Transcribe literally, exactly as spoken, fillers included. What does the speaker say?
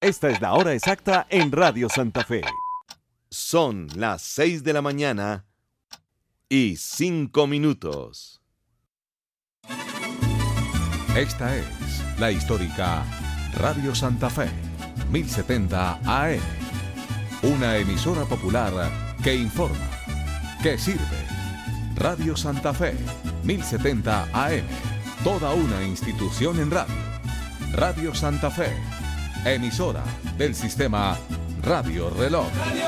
Esta es la hora exacta en Radio Santa Fe. Son las seis de la mañana y cinco minutos. Esta es la histórica Radio Santa Fe, mil setenta A M. Una emisora popular que informa, que sirve. Radio Santa Fe, mil setenta A M. Toda una institución en radio. Radio Santa Fe, emisora del sistema Radio Reloj.